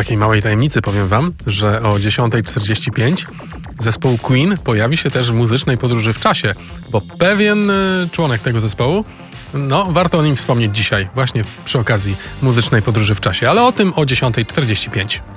takiej małej tajemnicy powiem wam, że o 10:45 zespół Queen pojawi się też w muzycznej podróży w czasie, bo pewien członek tego zespołu, warto o nim wspomnieć dzisiaj, właśnie przy okazji muzycznej podróży w czasie, ale o tym o 10:45.